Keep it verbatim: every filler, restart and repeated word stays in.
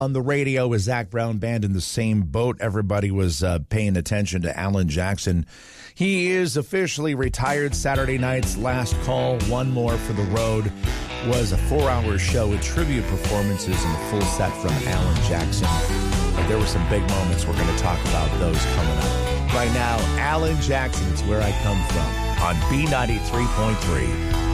On the radio with Zach Brown Band in the same boat. Everybody was uh, paying attention to Alan Jackson. He is officially retired. Saturday night's last call, one more for the road, was a four-hour show with tribute performances and a full set from Alan Jackson. But there were some big moments. We're going to talk about those coming up. Right now, Alan Jackson, It's Where I Come From, on B ninety-three point three.